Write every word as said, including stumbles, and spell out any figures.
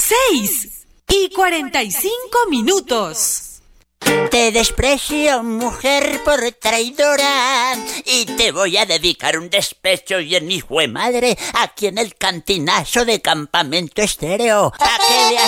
seis y cuarenta y cinco minutos. Te desprecio, mujer, por traidora, y te voy a dedicar un despecho y en hijo de madre aquí en el cantinazo de Campamento Estéreo. ¿Pa' qué le